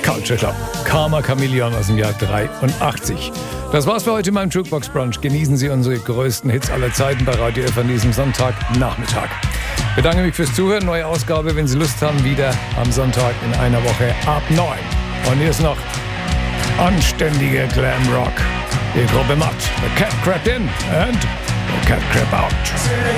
Culture Club. Karma Chameleon aus dem Jahr 83. Das war's für heute in meinem Jukebox Brunch. Genießen Sie unsere größten Hits aller Zeiten bei Radio F an diesem Sonntagnachmittag. Ich bedanke mich fürs Zuhören. Neue Ausgabe, wenn Sie Lust haben, wieder am Sonntag in einer Woche ab 9. Und hier ist noch anständiger Glam Rock. Die Gruppe Matt. The Cat Crept In and The Cat Crept Out.